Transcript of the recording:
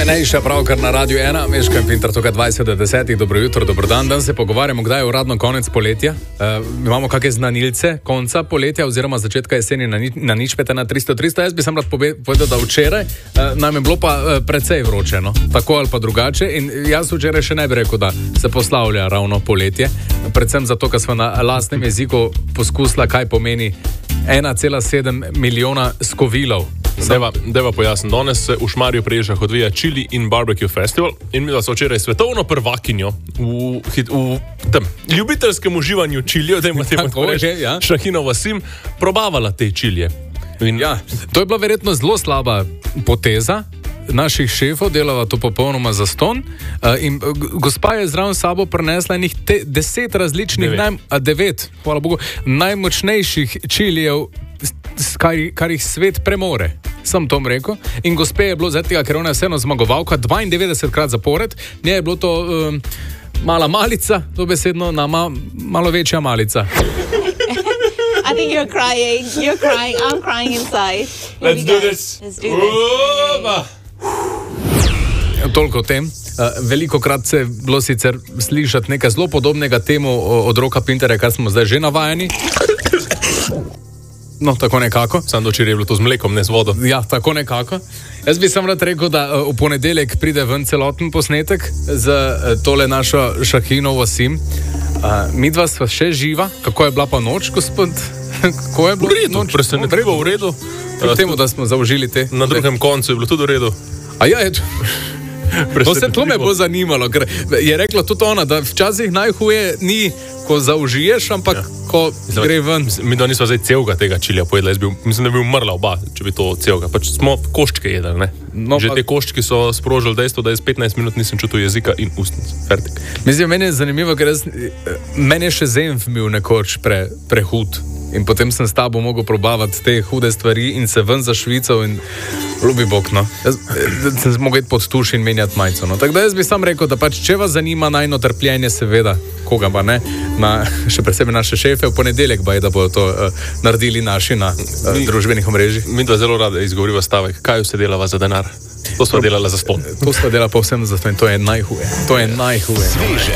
je najvišja pravkar na Radiu 1, Meško in Pintar, tukaj 20.10. Dobro jutro, dobro dan. Dan se pogovarjamo, kdaj je uradno konec poletja. Imamo kakšne znanilce konca poletja oziroma začetka jeseni na nič pete na 300. Jaz bi sam rad povedal, da včeraj nam je bilo pa precej vroče, no? Tako ali pa drugače. In jaz včeraj še ne bi rekel, da se poslavlja ravno poletje. Predvsem zato, ker smo na lastnem jeziku poskusila, kaj pomeni 1,7 milijona skovilov. Deva pojasnim, danes se v Šmarju pri Ježah odvija Chili in Barbecue Festival in mi so včeraj svetovno prvakinjo v tem ljubiteljskem uživanju čilijo, dajmo temu reči, Šahino Vasim, probavala te čilije. To je bila verjetno zelo slaba poteza naših šefov, delava to popolnoma zastonj. In gospa je zraven sabo prinesla enih 10 različnih, 9, hvala Bogu, najmočnejših čilijev, kar jih svet premore. Sem tom rekel. In gospe je bilo z tega, ker ona je vseeno zmagovalka 92krat zapored. Nje je bilo to mala malica, dobesedno malo večja malica. I think you're crying, I'm crying inside. Let's do this. Toliko o tem. Veliko krat se je bilo sicer slišati nekaj zelo podobnega temu od Roka Pinterja, kar smo zdaj že navajeni. No, tako nekako. Sam dočer je bilo to z mlekom, ne z vodo. Ja, tako nekako. Jaz bi sam rad rekel, da v ponedeljek pride ven celoten posnetek z tole našo Šahino Vasim. Midva sva še živa. Kako je bila pa noč, gospod? Kako je bilo? V redu, presenetljivo v redu. Temu, da smo zaužili te. Na drugem koncu je bilo tudi v redu. A ja, je vse to me bo zanimalo, ker je rekla tudi ona, da včasih najhuje ni, ko zaužiješ, ampak ko gre ven. Mi da nismo zdaj celega tega čilija pojedla, mislim, da bi umrla oba, če bi to celega. Pač smo koščke jedli, ne? No, že te koščki so sprožili dejstvo, da jaz 15 minut nisem čutil jezika in ustnic. Fertik. Mislim, meni je zanimivo, ker meni je še zenf bil nekoč prehud. In potem sem s tabo mogel probavati te hude stvari in se ven zašvical in ljubi bog, no. Jaz sem mogel iti pod tuš in menjati majico, no. Tako da jaz bi sam rekel, da pač, če vas zanima najno trpljenje, seveda, koga pa ne, še presebej naše šefe, v ponedeljek ba je, da bodo to naredili naši na družbenih omrežjih. Mi dva zelo rada izgovoriva stavek, kaj vse delava za denar. To sva delala za ston. To sva delala povsem za ston, to je najhuje.